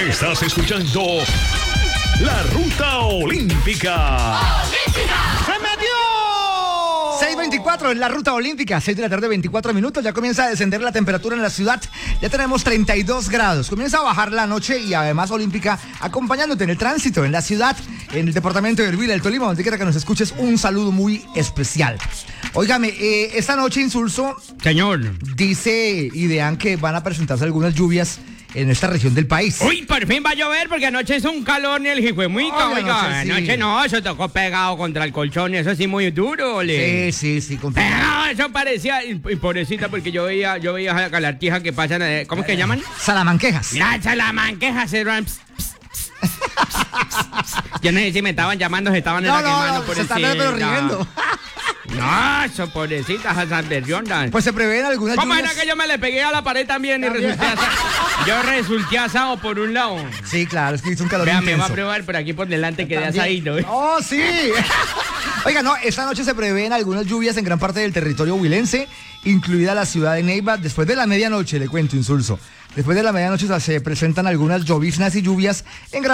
Estás escuchando La Ruta Olímpica. ¡Se metió! 6:24 en la Ruta Olímpica, 6 de la tarde, 24 minutos. Ya comienza a descender la temperatura en la ciudad. Ya tenemos 32 grados. Comienza a bajar la noche y además Olímpica acompañándote en el tránsito, en la ciudad, en el departamento de Huila, el Tolima, donde quiera que nos escuches, un saludo muy especial. Óigame, esta noche Insulso, señor, dice Idean que van a presentarse algunas lluvias en esta región del país. Uy, por fin va a llover porque anoche es un calor ni el hijuemuica, oiga. Anoche no, eso tocó pegado contra el colchón y eso sí muy duro, ole. Sí, complicado. Pegado, eso parecía, y pobrecita, porque yo veía a la lagartija que pasan, ¿cómo es que llaman? Salamanquejas. Mira, salamanquejas, se van. Yo no sé si me estaban llamando, se estaban en la quemando, se están pero riendo. No, eso, pobrecitas, esas berriondas. Pues se prevén algunas ¿Cómo lluvias? era que yo me le pegué a la pared también y resulté asado por un lado? Sí, claro, es que hizo un calor intenso. Me va a intenso. probar por aquí por delante, quedé asadito. ¡Oh, sí! Oiga, no, esta noche se prevén algunas lluvias en gran parte del territorio huilense, incluida la ciudad de Neiva. Después de la medianoche, le cuento, Insulso. Después de la medianoche se presentan algunas lloviznas y lluvias en gran